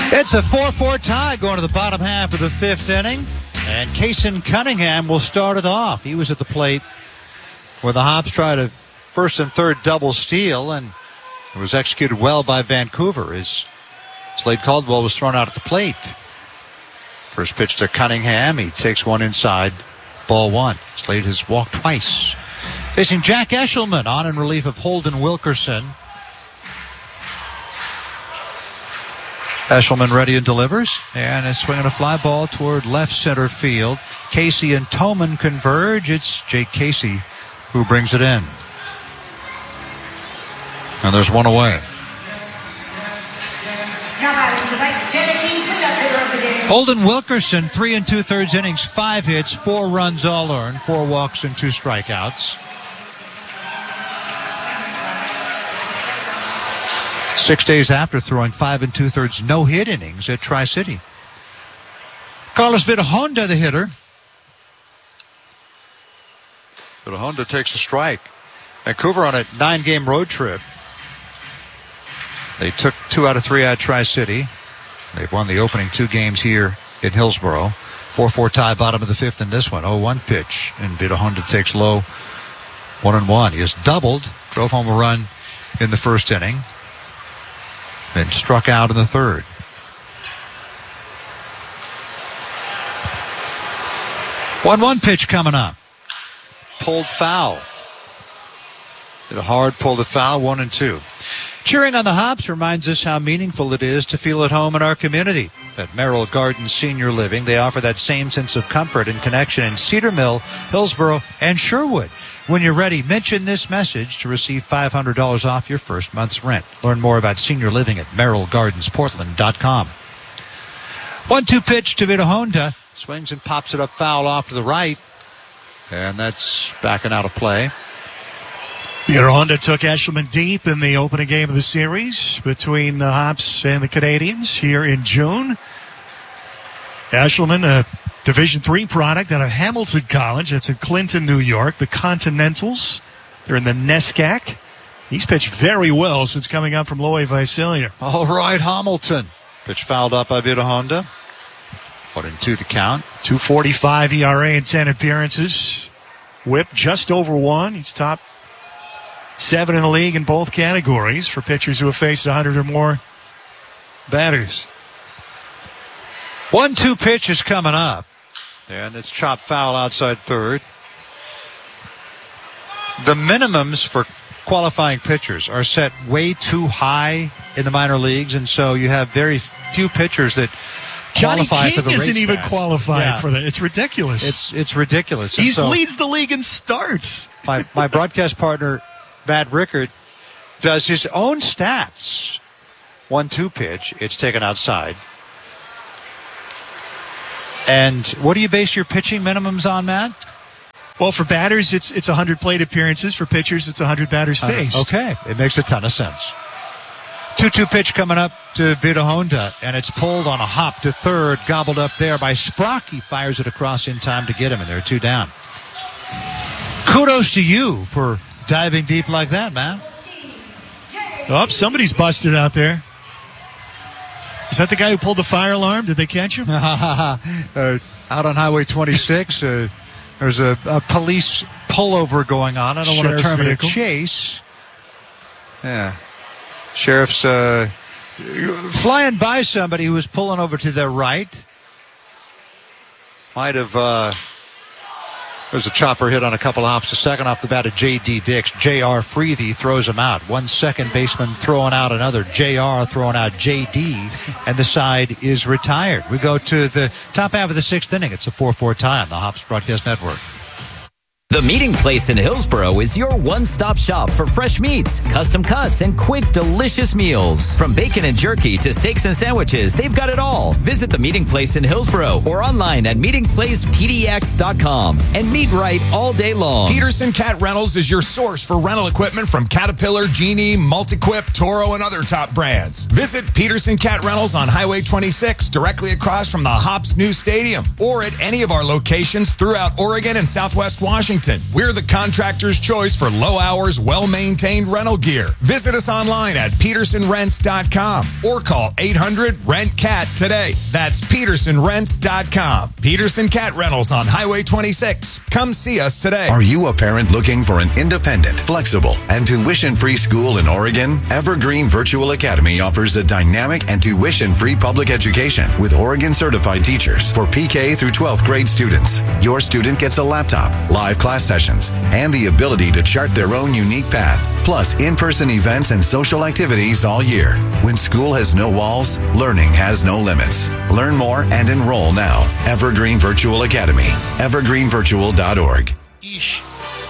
It's a 4-4 tie going to the bottom half of the fifth inning. And Kason Cunningham will start it off. He was at the plate where the Hops tried a first and third double steal, and it was executed well by Vancouver as Slade Caldwell was thrown out at the plate. First pitch to Cunningham. He takes one inside. Ball one. Slade has walked twice. Facing Jack Eshelman on in relief of Holden Wilkerson. Eshelman ready and delivers, and is swinging a fly ball toward left center field. Casey and Toman converge. It's Jake Casey who brings it in. And there's one away. Holden Wilkerson, 3 2/3 innings, 5 hits, 4 runs all earned, 4 walks and 2 strikeouts. 6 days after throwing 5 2/3 no-hit innings at Tri-City. Carlos Vidahonda, the hitter. Vidahonda takes a strike. Vancouver on a 9-game road trip. They took 2 out of 3 at Tri-City. They've won the opening 2 games here in Hillsboro. 4-4 tie, bottom of the fifth in this one. 0-1 pitch, and Vidahonda takes low, 1-1. He has doubled, drove home a run in the first inning, then struck out in the third. One pitch coming up. Pulled foul. Did a hard pull to foul, 1-2. Cheering on the Hops reminds us how meaningful it is to feel at home in our community. At Merrill Gardens Senior Living, they offer that same sense of comfort and connection in Cedar Mill, Hillsboro, and Sherwood. When you're ready, mention this message to receive $500 off your first month's rent. Learn more about senior living at merrillgardensportland.com. 1-2 pitch to Vidahonda. Swings and pops it up foul off to the right. And that's backing out of play. Vidahonda took Eshelman deep in the opening game of the series between the Hops and the Canadians here in June. Eshelman, a Division III product out of Hamilton College. That's in Clinton, New York. The Continentals, they're in the NESCAC. He's pitched very well since coming up from Lower Visalia. All right, Hamilton. Pitch fouled up by Vidahonda. 1-2 the count. 2.45 ERA in 10 appearances. Whip just over 1. He's top 7 in the league in both categories for pitchers who have faced 100 or more batters. 1-2 pitch is coming up. And it's chopped foul outside third. The minimums for qualifying pitchers are set way too high in the minor leagues, and so you have very few pitchers that qualify for the race. Johnny King isn't even match. qualified for that. It's ridiculous. It's ridiculous. He leads the league in starts. My broadcast partner, Matt Rickard, does his own stats. 1-2 pitch. It's taken outside. And what do you base your pitching minimums on, Matt? Well, for batters, it's 100 plate appearances. For pitchers, it's 100 batters faced. Okay. It makes a ton of sense. 2-2 pitch coming up to Vidahonda, and it's pulled on a hop to third, gobbled up there by Sprock. He fires it across in time to get him, and there are 2 down. Kudos to you for diving deep like that, man. Oh, somebody's busted out there. Is that the guy who pulled the fire alarm? Did they catch him? Out on Highway 26, there's a police pullover going on. I don't want to term it a chase. Yeah. Sheriff's flying by somebody who was pulling over to their right. Might have... There's a chopper hit on a couple hops. The second off the bat of J.D. Dix. J.R. Freethy throws him out. 1 second baseman throwing out another. J.R. throwing out J.D. And the side is retired. We go to the top half of the 6th inning. It's a 4-4 tie on the Hops Broadcast Network. The Meeting Place in Hillsboro is your one-stop shop for fresh meats, custom cuts, and quick, delicious meals. From bacon and jerky to steaks and sandwiches, they've got it all. Visit The Meeting Place in Hillsboro or online at meetingplacepdx.com and meet right all day long. Peterson Cat Rentals is your source for rental equipment from Caterpillar, Genie, Multiquip, Toro, and other top brands. Visit Peterson Cat Rentals on Highway 26, directly across from the Hops new stadium, or at any of our locations throughout Oregon and Southwest Washington. Burlington. We're the contractor's choice for low hours, well-maintained rental gear. Visit us online at petersonrents.com or call 800-RENT-CAT today. That's petersonrents.com. Peterson Cat Rentals on Highway 26. Come see us today. Are you a parent looking for an independent, flexible, and tuition-free school in Oregon? Evergreen Virtual Academy offers a dynamic and tuition-free public education with Oregon-certified teachers for PK through 12th grade students. Your student gets a laptop, live class sessions, and the ability to chart their own unique path, plus in-person events and social activities all year. When school has no walls, learning has no limits. Learn more and enroll now. Evergreen Virtual Academy. evergreenvirtual.org. Yeesh.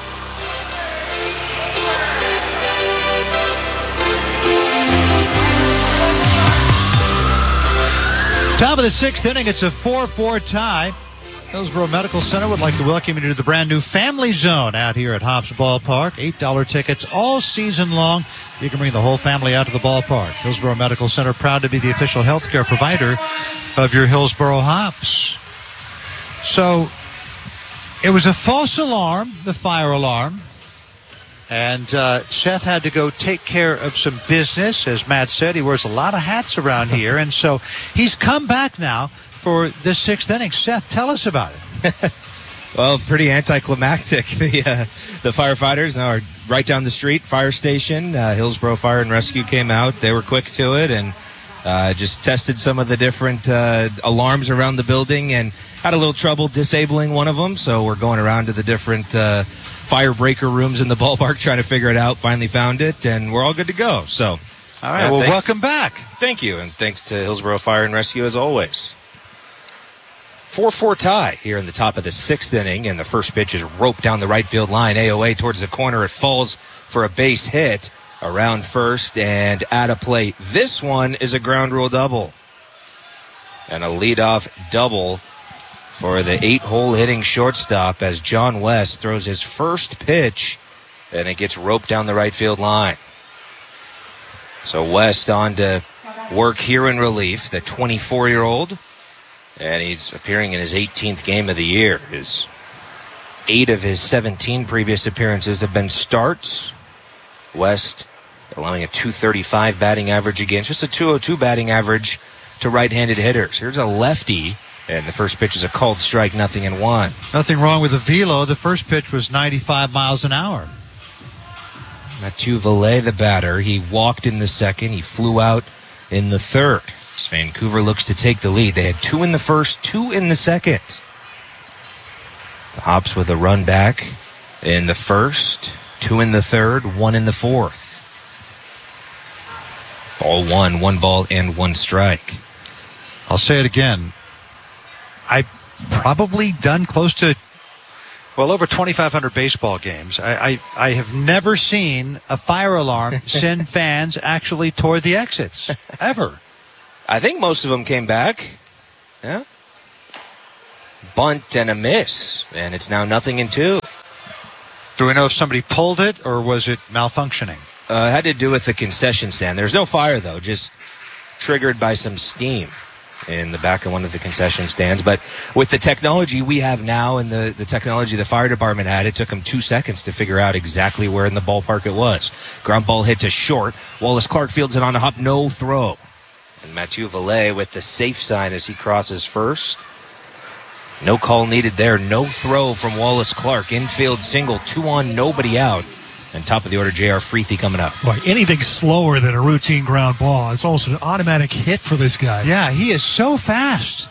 Top of the 6th inning, it's a 4-4 tie. Hillsborough Medical Center would like to welcome you to the brand new Family Zone out here at Hobbs Ballpark. $8 tickets all season long. You can bring the whole family out to the ballpark. Hillsborough Medical Center, proud to be the official healthcare provider of your Hillsborough Hops. So it was a false alarm, the fire alarm. And Seth had to go take care of some business. As Matt said, he wears a lot of hats around here. And so he's come back now for the 6th inning. Seth, tell us about it. Well, pretty anticlimactic. The firefighters now are right down the street, fire station. Hillsborough Fire and Rescue came out. They were quick to it and just tested some of the different alarms around the building and had a little trouble disabling one of them. So we're going around to the different fire breaker rooms in the ballpark trying to figure it out. Finally found it, and we're all good to go. So, all right, well, welcome back. Thank you, and thanks to Hillsborough Fire and Rescue as always. 4-4 tie here in the top of the 6th inning, and the first pitch is roped down the right field line. AOA towards the corner. It falls for a base hit around first and out of play. This one is a ground rule double. And a leadoff double for the 8-hole hitting shortstop as John West throws his first pitch, and it gets roped down the right field line. So West on to work here in relief, the 24-year-old. And he's appearing in his 18th game of the year. 8 of his 17 previous appearances have been starts. West allowing a .235 batting average against, just a .202 batting average to right-handed hitters. Here's a lefty, and the first pitch is a called strike, 0-1. Nothing wrong with the velo. The first pitch was 95 miles an hour. Mathieu Valet, the batter, he walked in the second. He flew out in the third. Vancouver looks to take the lead. They had 2 in the first, 2 in the second. The Hops with a run back in the first, 2 in the third, 1 in the fourth. Ball 1 ball and 1 strike. I'll say it again. I've probably done close to, over 2,500 baseball games. I have never seen a fire alarm send fans actually toward the exits, ever. I think most of them came back. Yeah. Bunt and a miss, and it's now 0-2. Do we know if somebody pulled it or was it malfunctioning? It had to do with the concession stand. There's no fire, though, just triggered by some steam in the back of one of the concession stands. But with the technology we have now and the technology the fire department had, it took them 2 seconds to figure out exactly where in the ballpark it was. Ground ball hit to short. Wallace Clark fields it on a hop, no throw. And Mathieu Valet with the safe sign as he crosses first. No call needed there. No throw from Wallace Clark. Infield single, 2 on, nobody out. And top of the order, J.R. Freethy coming up. Boy, anything slower than a routine ground ball. It's almost an automatic hit for this guy. Yeah, he is so fast.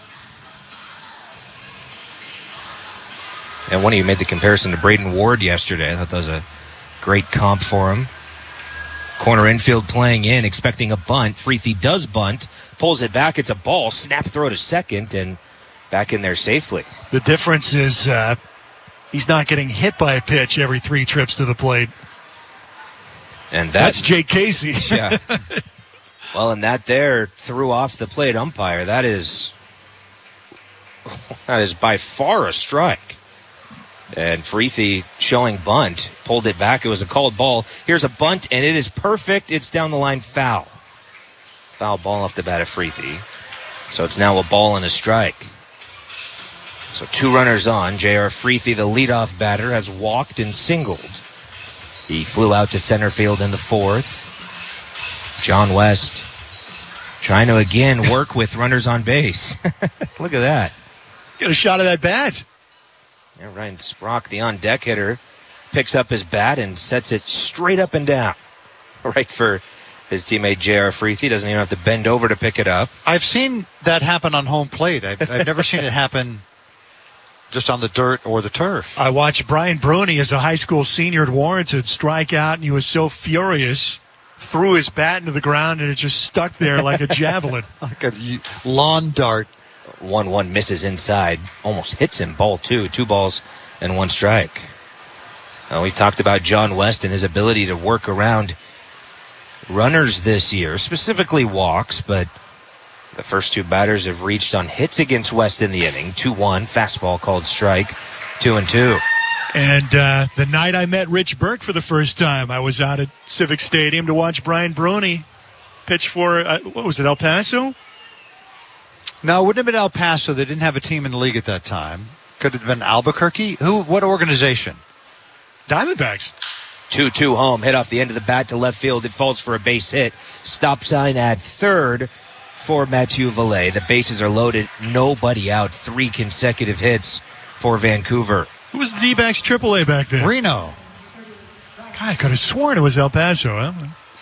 And one of you made the comparison to Braden Ward yesterday. I thought that was a great comp for him. Corner infield playing in, expecting a bunt. Freethy does bunt, pulls it back. It's a ball. Snap throw to second, and back in there safely. The difference is he's not getting hit by a pitch every 3 trips to the plate. And that's Jake Casey. Yeah. Well, and that there threw off the plate umpire. That is by far a strike. And Freethy showing bunt, pulled it back. It was a called ball. Here's a bunt, and it is perfect. It's down the line, foul. Foul ball off the bat of Freethy. So it's now a ball and a strike. So 2 runners on. J.R. Freethy, the leadoff batter, has walked and singled. He flew out to center field in the 4th. John West trying to again work with runners on base. Look at that. Get a shot of that bat. Yeah, Ryan Sprock, the on-deck hitter, picks up his bat and sets it straight up and down. Right for his teammate J.R. Freethy. Doesn't even have to bend over to pick it up. I've seen that happen on home plate. I've never seen it happen just on the dirt or the turf. I watched Brian Bruni as a high school senior at Warrenton strike out, and he was so furious, threw his bat into the ground, and it just stuck there like a javelin. Like a lawn dart. 1-1 misses inside. Almost hits him. Ball 2. 2 balls and 1 strike. We talked about John West and his ability to work around runners this year, specifically walks, but the first 2 batters have reached on hits against West in the inning. 2-1, fastball called strike, 2-2. And the night I met Rich Burke for the first time, I was out at Civic Stadium to watch Brian Bruni pitch for, what was it, El Paso? No, it wouldn't have been El Paso. They didn't have a team in the league at that time. Could have been Albuquerque. What organization? Diamondbacks. 2-2 home, hit off the end of the bat to left field. It falls for a base hit. Stop sign at third for Mathieu Valet. The bases are loaded. Nobody out. 3 consecutive hits for Vancouver. Who was the D-backs AAA back then? Reno. God, I could have sworn it was El Paso. Huh?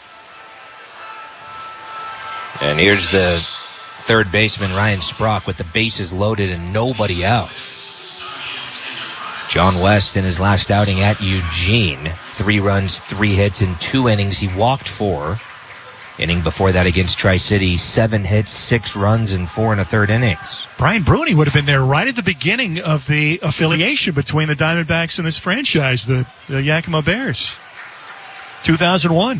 And here's the third baseman, Ryan Sprock, with the bases loaded and nobody out. John West in his last outing at Eugene. 3 runs, 3 hits in 2 innings. He walked 4. Inning before that against Tri-City, 7 hits, 6 runs, and 4 1/3 innings. Brian Bruni would have been there right at the beginning of the affiliation between the Diamondbacks and this franchise, the Yakima Bears. 2001.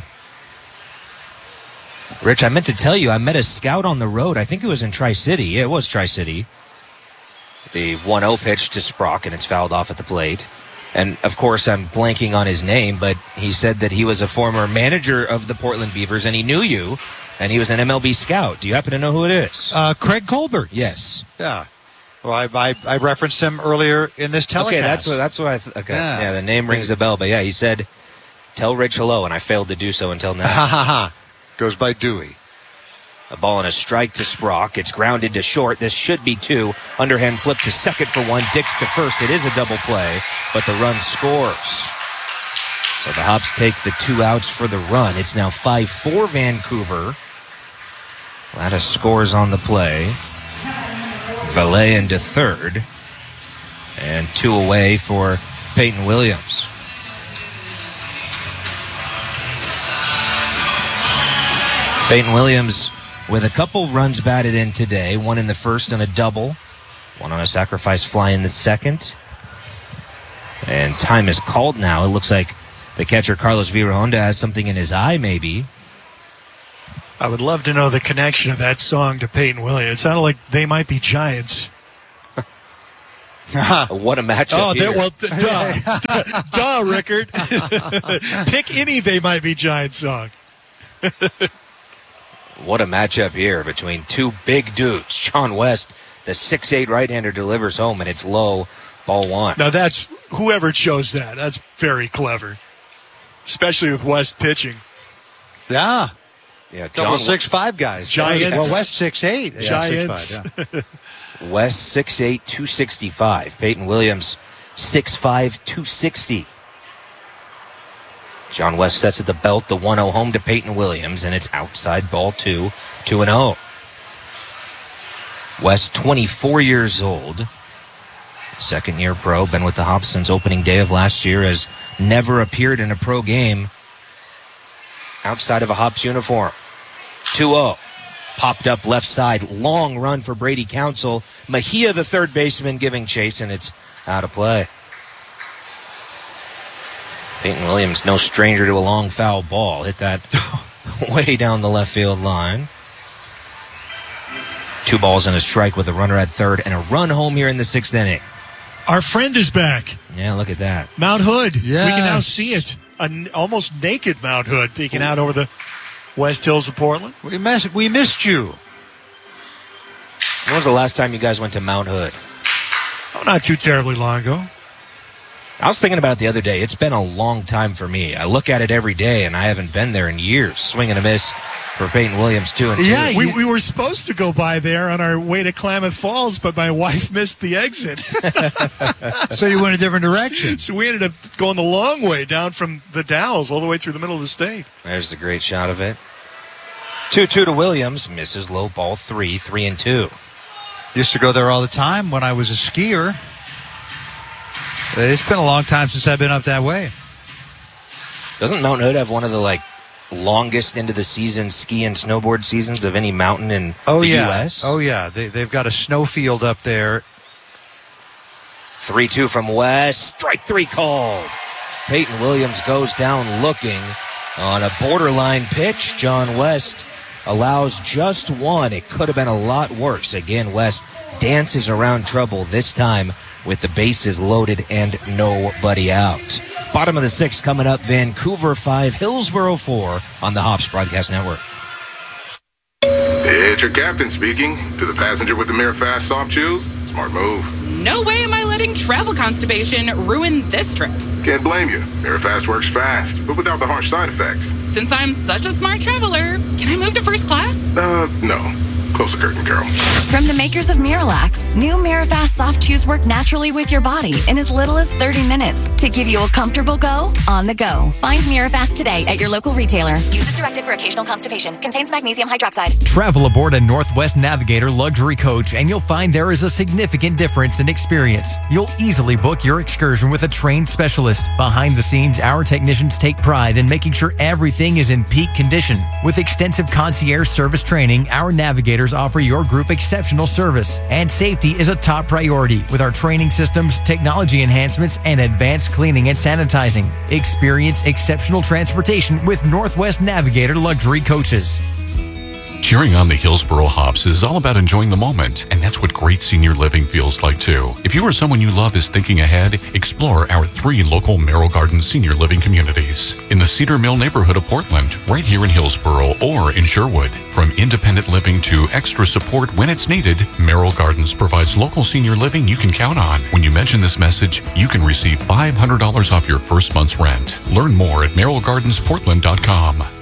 Rich, I meant to tell you, I met a scout on the road. I think it was in Tri-City. Yeah, it was Tri-City. The 1-0 pitch to Sprock, and it's fouled off at the plate. And, of course, I'm blanking on his name, but he said that he was a former manager of the Portland Beavers, and he knew you, and he was an MLB scout. Do you happen to know who it is? Craig Colbert. Yes. Yeah. Well, I referenced him earlier in this telecast. Okay, that's what I okay. Yeah, the name rings a bell, but yeah, he said, tell Rich hello, and I failed to do so until now. Ha ha ha. Goes by Dewey. A ball and a strike to Sprock. It's grounded to short. This should be 2. Underhand flip to second for 1. Dix to first. It is a double play, but the run scores. So the Hops take the 2 outs for the run. It's now 5-4 Vancouver. Lattis scores on the play. Valet into third. And 2 away for Peyton Williams. Peyton Williams with a couple runs batted in today. 1 in the first and a double. 1 on a sacrifice fly in the second. And time is called now. It looks like the catcher Carlos Virahonda has something in his eye maybe. I would love to know the connection of that song to Peyton Williams. It sounded like They Might Be Giants. What a matchup here. Duh, Rickard. Pick any They Might Be Giants song. What a matchup here between 2 big dudes. John West, the 6'8 right-hander, delivers home, and it's low, ball 1. Now that's, whoever chose that, that's very clever. Especially with West pitching. Yeah. Yeah, Couple 6'5 guys. Giants. Well, West 6'8. Giants. Yeah, 6'5, yeah. West 6'8", 265. Peyton Williams 6'5", 260. John West sets at the belt, the 1-0 home to Peyton Williams, and it's outside ball 2, 2-0. West, 24 years old, second-year pro, been with the Hops since opening day of last year, has never appeared in a pro game outside of a Hops uniform. 2-0. Popped up left side, long run for Brady Council. Mejia, the third baseman, giving chase, and it's out of play. Peyton Williams, no stranger to a long foul ball. Hit that way down the left field line. 2 balls and a strike with a runner at third and a run home here in the 6th inning. Our friend is back. Yeah, look at that. Mount Hood. Yes. We can now see it. An almost naked Mount Hood peeking out over the West Hills of Portland. We missed you. When was the last time you guys went to Mount Hood? Oh, not too terribly long ago. I was thinking about it the other day. It's been a long time for me. I look at it every day, and I haven't been there in years. Swing and a miss for Peyton Williams, 2-2. Yeah, We were supposed to go by there on our way to Klamath Falls, but my wife missed the exit. So you went a different direction. So we ended up going the long way down from the Dalles all the way through the middle of the state. There's the great shot of it. 2-2 to Williams. Misses low ball 3-2. Used to go there all the time when I was a skier. It's been a long time since I've been up that way. Doesn't Mount Hood have one of the longest into the season ski and snowboard seasons of any mountain in the U.S.? Oh, yeah. They've got a snowfield up there. 3-2 from West. Strike 3 called. Peyton Williams goes down looking on a borderline pitch. John West allows just one. It could have been a lot worse. Again, West dances around trouble, this time with the bases loaded and nobody out. Bottom of the 6th coming up. Vancouver 5, Hillsboro 4 on the Hops Broadcast Network. It's your captain speaking. To the passenger with the Mirror Fast Soft Chews, smart move. No way am I letting travel constipation ruin this trip. Can't blame you. Mirror Fast works fast, but without the harsh side effects. Since I'm such a smart traveler, can I move to first class? No. Close the curtain, Carol. From the makers of Miralax, new Mirafast soft chews work naturally with your body in as little as 30 minutes to give you a comfortable go on the go. Find Mirafast today at your local retailer. Use as directed for occasional constipation. Contains magnesium hydroxide. Travel aboard a Northwest Navigator luxury coach and you'll find there is a significant difference in experience. You'll easily book your excursion with a trained specialist. Behind the scenes, our technicians take pride in making sure everything is in peak condition. With extensive concierge service training, our navigators offer your group exceptional service, and safety is a top priority with our training systems, technology enhancements, and advanced cleaning and sanitizing. Experience exceptional transportation with Northwest Navigator luxury coaches. Cheering on the Hillsboro Hops is all about enjoying the moment, and that's what great senior living feels like too. If you or someone you love is thinking ahead, explore our 3 local Merrill Gardens senior living communities in the Cedar Mill neighborhood of Portland, right here in Hillsboro or in Sherwood. From independent living to extra support when it's needed, Merrill Gardens provides local senior living you can count on. When you mention this message, you can receive $500 off your first month's rent. Learn more at merrillgardensportland.com.